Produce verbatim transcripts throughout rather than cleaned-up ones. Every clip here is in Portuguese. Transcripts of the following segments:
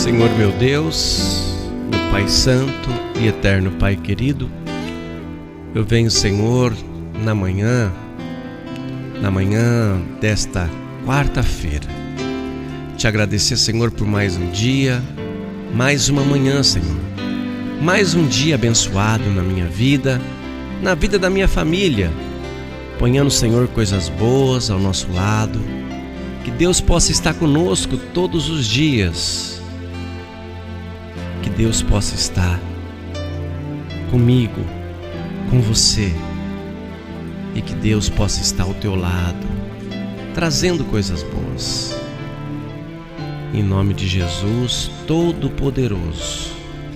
Senhor meu Deus, meu Pai Santo e Eterno Pai querido, eu venho, Senhor, na manhã, na manhã desta quarta-feira, te agradecer, Senhor, por mais um dia, mais uma manhã, Senhor, mais um dia abençoado na minha vida, na vida da minha família, ponhando, Senhor, coisas boas ao nosso lado, que Deus possa estar conosco todos os dias, que Deus possa estar comigo, com você, e que Deus possa estar ao teu lado, trazendo coisas boas. Em nome de Jesus Todo-Poderoso,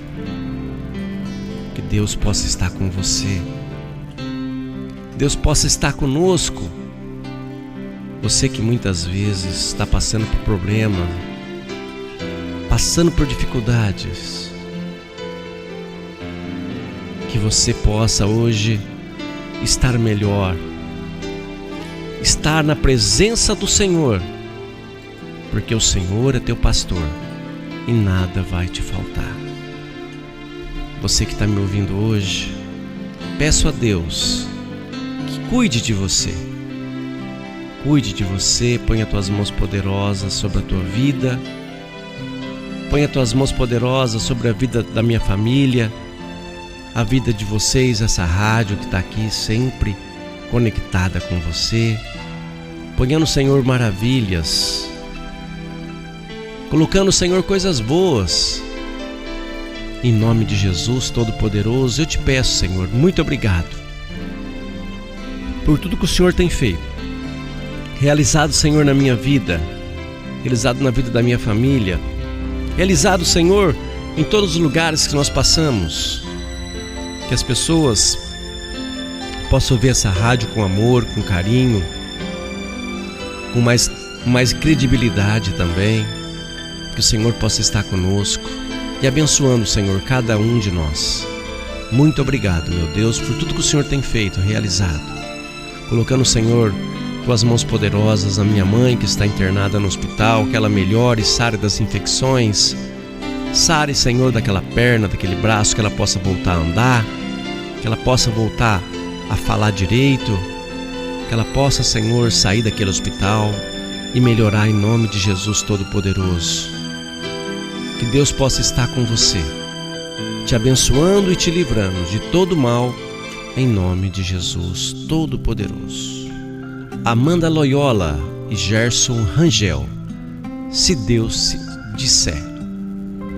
que Deus possa estar com você, Deus possa estar conosco. Você que muitas vezes está passando por problemas, passando por dificuldades, que você possa hoje estar melhor, estar na presença do Senhor, porque o Senhor é teu pastor e nada vai te faltar. Você que está me ouvindo hoje, peço a Deus que cuide de você, cuide de você, põe as tuas mãos poderosas sobre a tua vida, põe as tuas mãos poderosas sobre a vida da minha família, a vida de vocês, essa rádio que está aqui sempre conectada com você, ponhando, Senhor, maravilhas, colocando, Senhor, coisas boas. Em nome de Jesus Todo-Poderoso, eu te peço, Senhor, muito obrigado por tudo que o Senhor tem feito, realizado, Senhor, na minha vida, realizado na vida da minha família, realizado, Senhor, em todos os lugares que nós passamos, que as pessoas possam ouvir essa rádio com amor, com carinho, com mais, mais credibilidade também, que o Senhor possa estar conosco e abençoando, Senhor, cada um de nós. Muito obrigado, meu Deus, por tudo que o Senhor tem feito, realizado, colocando, Senhor, tuas mãos poderosas na minha mãe que está internada no hospital, que ela melhore, sare das infecções, sare, Senhor, daquela perna, daquele braço, que ela possa voltar a andar, que ela possa voltar a falar direito, que ela possa, Senhor, sair daquele hospital e melhorar em nome de Jesus Todo-Poderoso. Que Deus possa estar com você, te abençoando e te livrando de todo mal, em nome de Jesus Todo-Poderoso. Amanda Loyola e Gerson Rangel, se Deus disser.